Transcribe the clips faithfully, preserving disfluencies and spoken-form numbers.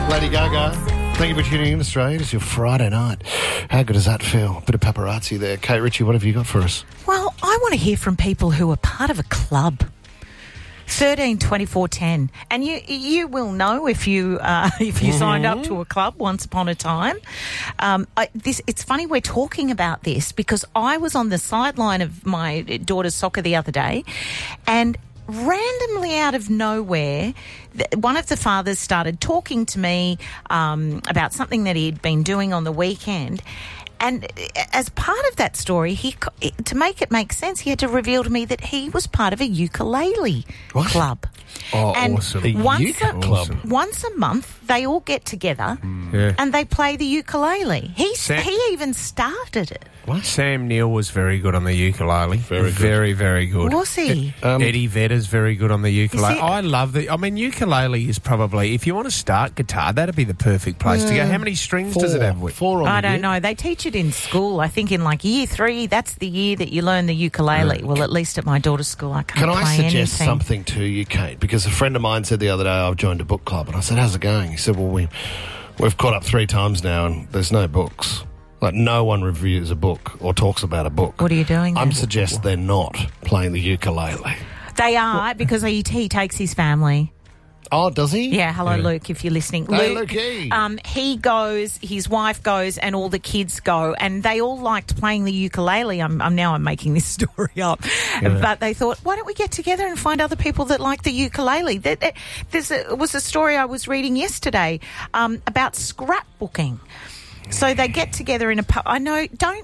Lady Gaga. Thank you for tuning in, Australia. It's your Friday night. How good does that feel? Bit of paparazzi there. Kate Ritchie, what have you got for us? Well, I want to hear from people who are part of a club. thirteen twenty-four ten, and you you will know if you uh, if you mm-hmm. signed up to a club once upon a time. Um, I, this it's funny we're talking about this because I was on the sideline of my daughter's soccer the other day, and randomly out of nowhere, th- one of the fathers started talking to me um, about something that he'd been doing on the weekend. And as part of that story, he to make it make sense, he had to reveal to me that he was part of a ukulele what? club. Oh, and awesome. A once uke a, club. Once a month, they all get together Mm. Yeah. and they play the ukulele. He, Sam- he even started it. What? Sam Neill was very good on the ukulele. Very good. Very, very good. Was he? Um, Eddie Vedder's very good on the ukulele. Is it- I love the... I mean, ukulele is probably... If you want to start guitar, that'd be the perfect place to go. How many strings Four. does it have with? Four on I the don't uke. know. They teach it in school. I think in like year three, that's the year that you learn the ukulele. Well, at least at my daughter's school, I can't Can play I suggest anything. something to you, Kate? Because a friend of mine said the other day, I've joined a book club. And I said, how's it going? He said, well, we, we've caught up three times now and there's no books. Like, no one reviews a book or talks about a book. What are you doing I'm then? suggesting they're not playing the ukulele. They are because he, he takes his family. Oh, does he? Yeah, hello, Luke, if you're listening. Hey, Luke, Lukey. um, he goes, his wife goes, and all the kids go, and they all liked playing the ukulele. I'm, I'm now I'm making this story up, Yeah. but they thought, why don't we get together and find other people that like the ukulele? There, there there's a, was a story I was reading yesterday um, about scrapbooking. So they get together in a pub. I know, don't.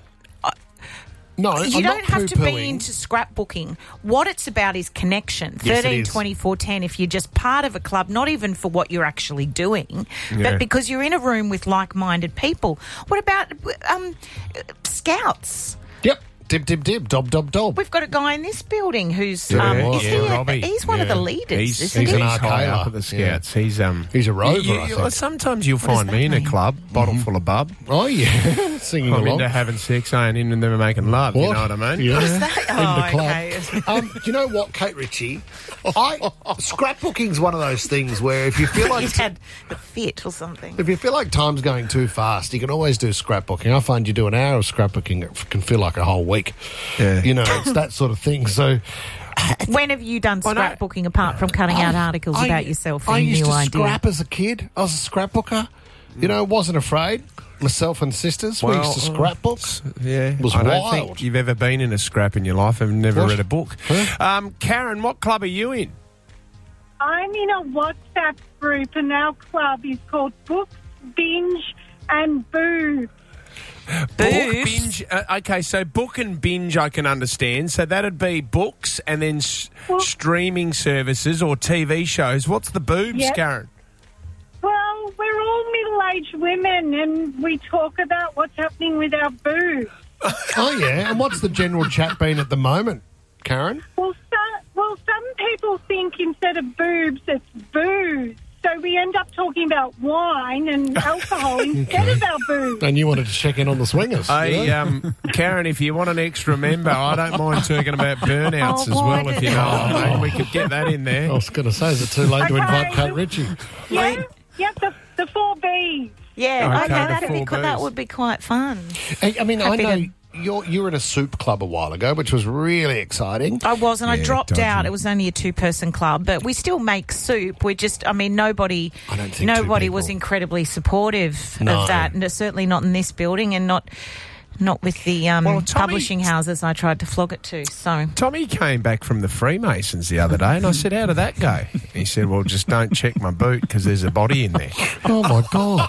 No, You I'm don't not have to poo-pooing. be into scrapbooking. What it's about is connection. Yes, it Thirteen is. twenty four ten. If you're just part of a club, not even for what you're actually doing, Yeah. but because you're in a room with like-minded people. What about um, scouts? Yep. Dib, dib, dib. Dob, dob, dob. We've got a guy in this building who's Yeah, um, yeah, is he a- Robbie. he's one of Yeah. the leaders, He's, isn't he's, he? an he's high arcader. up at the Scouts. He's um He's a rover, you- I you- think. sometimes you'll does find that me in a mean? club, bottle full of bub. Oh, yeah. Singing I'm along. into having sex, I ain't into them making love. You know what I mean? Yeah. What is that? In Oh, the club. okay. Um, do you know what, Kate Ritchie? I scrapbooking's one of those things where if you feel like He's had the fit or something. if you feel like time's going too fast, you can always do scrapbooking. I find you do an hour of scrapbooking, it can feel like a whole week. Yeah. You know, it's that sort of thing. So When have you done I know- scrapbooking apart from cutting out articles I- about yourself I and used new to idea? scrap as a kid. I was a scrapbooker. You know, wasn't afraid. Myself and sisters, we Well, used to scrapbook. Yeah, It was I don't wild. think you've ever been in a scrap in your life and never What? read a book. Huh? Um, Karen, what club are you in? I'm in a WhatsApp group, and our club is called Books, Binge, and Boo. Book, Boobs? binge. Uh, okay, so book and binge I can understand. So that'd be books and then s- Well- streaming services or T V shows. What's the boobs, Yep. Karen? Well, we're all middle-aged women, and we talk about what's happening with our boobs. Oh, yeah. And what's the general chat been at the moment, Karen? Well, so, well, some people think instead of boobs, it's booze. So we end up talking about wine and alcohol instead of our booze. And you wanted to check in on the swingers. Hey, yeah? um, Karen, if you want an extra member, I don't mind talking about burnouts Oh, as why well, if did- you know what I mean. We could get that in there. I was going to say, is it too late to Okay. invite Kate Ritchie? Yeah, yeah, the, the four B's. Yeah, Okay, okay, the that'd be, four qu- that Bs. would be quite fun. Hey, I mean, I Happy know to- you're, you were in a soup club a while ago, which was really exciting. I was, and I Yeah, dropped dodgy. out. It was only a two-person club, but we still make soup. We just, I mean, nobody, I don't think two nobody people- was incredibly supportive No. of that, and certainly not in this building, and not, not with the um, Well, Tommy- publishing houses I tried to flog it to. So Tommy came back from the Freemasons the other day, and I said, how did that go? He said, well, just don't check my boot because there's a body in there. Oh, my God.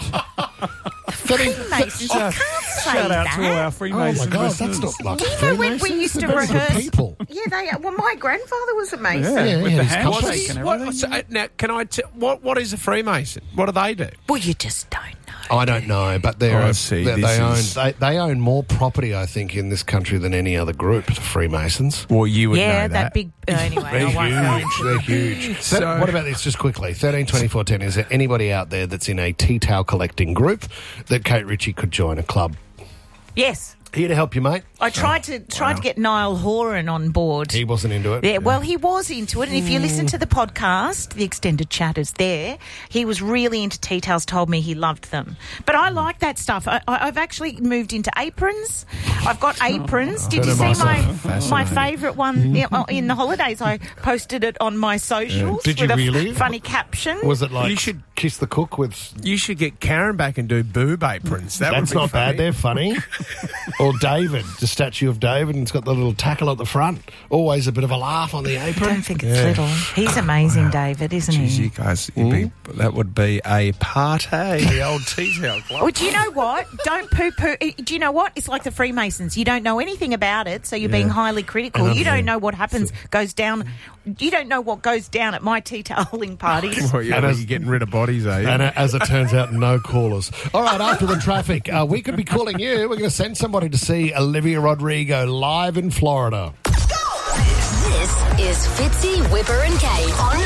Freemasons, you can't say Shout out that. to all our Oh, Freemasons. my God. listeners. That's not like Do you know when we Freemasons, used to that's the rehearse? people. Yeah, they. Well, my grandfather was a mason. Yeah, Yeah, with yeah, the he's handshake company. and What, everything. so, uh, now, can I? T- what What is a Freemason? What do they do? Well, you just don't know. I don't know, but they're Oh, I a- see. they, This they own is- they, they own more property, I think, in this country than any other group. The Freemasons. Well, you would Yeah, know that, big. Uh, anyway, They're I won't go huge. into They're huge. So, So- what about this? Just quickly, thirteen twenty four ten. Is there anybody out there that's in a tea towel collecting group that Kate Ritchie could join a club? Yes. Here to help you, mate. I tried to tried to get Niall Horan on board. He wasn't into it. Yeah, well, he was into it, and if you listen to the podcast, the extended chat is there. He was really into tea towels. Told me he loved them, but I like that stuff. I, I, I've actually moved into aprons. I've got aprons. Did you see my my favourite one in the holidays? I posted it on my socials. Did you with a really? Funny caption. Was it like You should- kiss the cook with? You should get Karen back and do boob aprons. That That's would be not funny. bad. They're funny. Or David, the statue of David, and it's got the little tackle at the front. Always a bit of a laugh on the I apron. don't think it's little. He's amazing, David, isn't Jeez, he? you guys, you'd be, that would be a party. The old tea towel club. Well, do you know what? Don't poo-poo. Do you know what? It's like the Freemasons. You don't know anything about it, so you're being highly critical. You don't know what happens, goes down. You don't know what goes down at my tea toweling parties. Well, yeah, And well, as- you're getting rid of bodies, are you? And uh, as it turns out, no callers. All right, after the traffic, uh, we could be calling you. We're going to send somebody to see Olivia Rodrigo live in Florida. This is Fitzy, Whipper and Kate on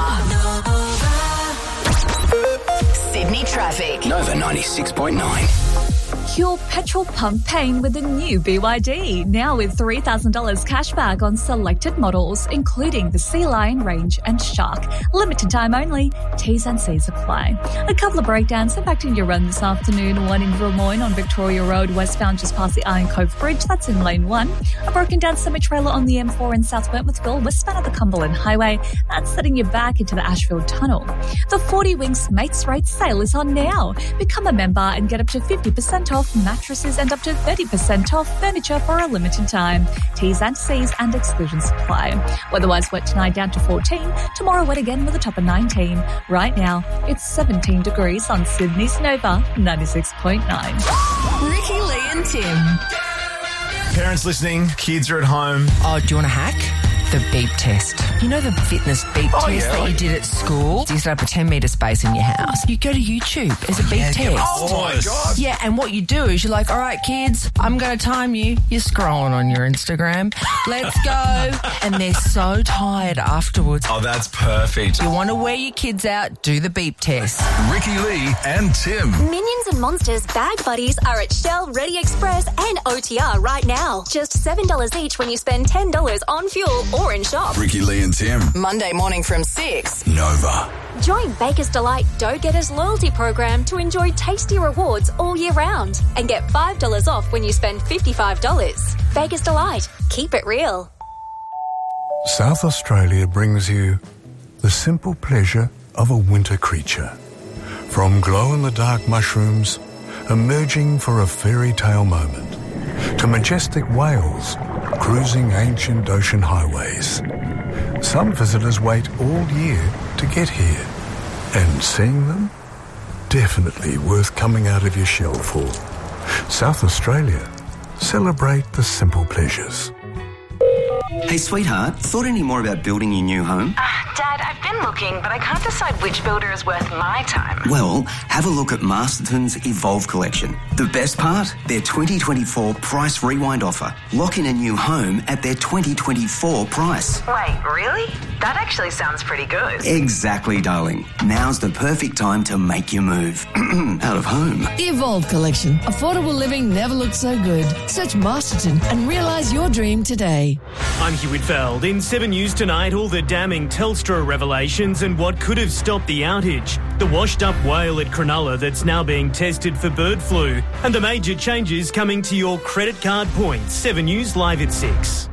Nova. Sydney traffic. Nova ninety-six point nine. Cure petrol pump pain with the new B Y D. Now with three thousand dollars cash back on selected models, including the Sea Lion range and Shark. Limited time only. T's and C's apply. A couple of breakdowns impacting your run this afternoon. One in Vermoyne on Victoria Road, westbound just past the Iron Cove Bridge. That's in lane one. A broken down semi-trailer on the M four in South Wentworthville, westbound of the Cumberland Highway. That's setting you back into the Ashfield Tunnel. The forty Winks Mates Rate sale is on now. Become a member and get up to fifty percent off mattresses and up to thirty percent off furniture for a limited time. T's and C's and exclusions apply. Weatherwise wet tonight down to fourteen. Tomorrow wet again with a top of nineteen. Right now, it's seventeen degrees on Sydney's Nova ninety-six point nine. Ricky, Lee and Tim. Parents listening, kids are at home. Oh, do you want a hack? The beep test. You know the fitness beep Oh, test yeah, that like- you did at school? You set up a ten metre space in your house. You go to YouTube. There's a beep test. Oh my God. Yeah, and what you do is you're like, all right, kids, I'm going to time you. You're scrolling on your Instagram. Let's go. And they're so tired afterwards. Oh, that's perfect. You want to wear your kids out, do the beep test. Ricky Lee and Tim. Minions and Monsters bag buddies are at Shell, Ready Express and O T R right now. Just seven dollars each when you spend ten dollars on fuel or in shop. Ricky Lee and Tim. Monday morning from six. Nova. Join Baker's Delight Dough Getters loyalty program to enjoy tasty rewards all year round and get five dollars off when you spend fifty-five dollars. Baker's Delight. Keep it real. South Australia brings you the simple pleasure of a winter creature. From glow-in-the-dark mushrooms emerging for a fairy tale moment to majestic whales cruising ancient ocean highways. Some visitors wait all year to get here, and seeing them, definitely worth coming out of your shell for. South Australia, celebrate the simple pleasures. Hey, sweetheart, thought any more about building your new home? Uh, Dad, I've been looking, but I can't decide which builder is worth my time. Well, have a look at Masterton's Evolve collection. The best part? Their twenty twenty-four price rewind offer. Lock in a new home at their twenty twenty-four price. Wait, really? That actually sounds pretty good. Exactly, darling. Now's the perfect time to make your move. Out of home. The Evolve collection. Affordable living never looked so good. Search Masterton and realise your dream today. I'm Hugh Whitfeld. In seven News tonight, all the damning Telstra revelations and what could have stopped the outage. The washed-up whale at Cronulla that's now being tested for bird flu. And the major changes coming to your credit card points. seven News live at six.